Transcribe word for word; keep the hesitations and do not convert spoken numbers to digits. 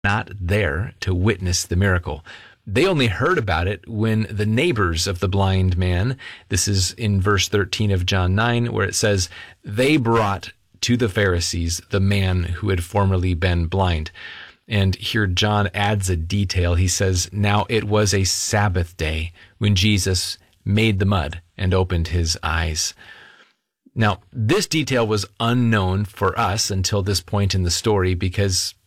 not there to witness the miracle. They only heard about it when the neighbors of the blind man, this is in verse thirteen of John nine, where it says, they brought to the Pharisees the man who had formerly been blind. And here John adds a detail. He says, now it was a Sabbath day when Jesus made the mud and opened his eyes. Now, this detail was unknown for us until this point in the story because